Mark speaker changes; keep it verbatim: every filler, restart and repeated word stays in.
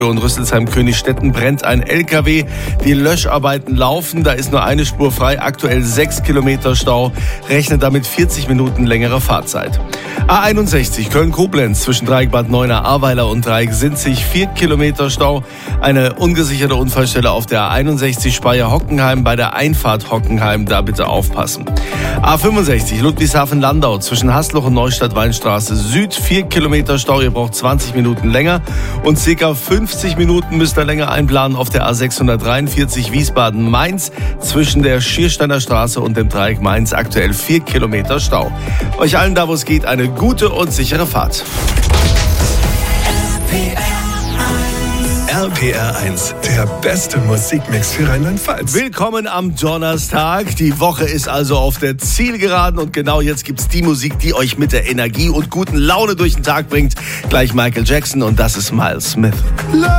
Speaker 1: Und Rüsselsheim-Königstetten brennt ein L K W. Die Löscharbeiten laufen. Da ist nur eine Spur frei. Aktuell sechs Kilometer Stau. Rechnet damit vierzig Minuten längere Fahrzeit. A einundsechzig Köln-Koblenz zwischen Dreieck Bad Neuenahr, Ahrweiler und Dreieck Sinzig. vier Kilometer Stau. Eine ungesicherte Unfallstelle auf der A einundsechzig Speyer-Hockenheim. Bei der Einfahrt Hockenheim da bitte aufpassen. A fünfundsechzig Ludwigshafen-Landau zwischen Hasloch und Neustadt-Weinstraße Süd. vier Kilometer Stau. Ihr braucht zwanzig Minuten länger. Und ca. fünfzig Minuten müsst ihr länger einplanen auf der A sechshundertdreiundvierzig Wiesbaden-Mainz zwischen der Schiersteiner Straße und dem Dreieck Mainz. Aktuell vier Kilometer Stau. Euch allen da, wo es geht, eine gute und sichere Fahrt.
Speaker 2: R P R eins, der beste Musikmix für Rheinland-Pfalz.
Speaker 1: Willkommen am Donnerstag. Die Woche ist also auf der Zielgeraden und genau jetzt gibt's die Musik, die euch mit der Energie und guten Laune durch den Tag bringt. Gleich Michael Jackson und das ist Miles Smith.